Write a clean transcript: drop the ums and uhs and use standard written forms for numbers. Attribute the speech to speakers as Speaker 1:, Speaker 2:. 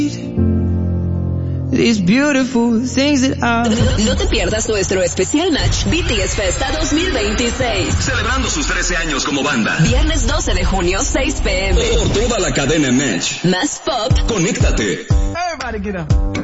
Speaker 1: These beautiful things that are...
Speaker 2: No te pierdas nuestro especial match BTS Festa 2026.
Speaker 3: Celebrando sus 13 años como banda.
Speaker 2: Viernes 12 de junio, 6 p.m.
Speaker 3: Por toda la cadena Match.
Speaker 2: Más pop.
Speaker 3: Conéctate.
Speaker 1: Everybody get up.